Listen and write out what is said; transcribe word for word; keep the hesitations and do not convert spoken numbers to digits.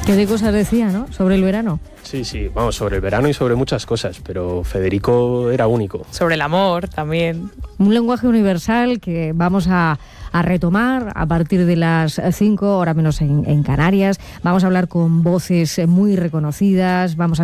¿Qué de cosas decía, no? Sobre el verano. Sí, sí, vamos, sobre el verano y sobre muchas cosas, pero Federico era único. Sobre el amor también. Un lenguaje universal que vamos a, a retomar a partir de las cinco, hora menos en, en Canarias. Vamos a hablar con voces muy reconocidas, vamos a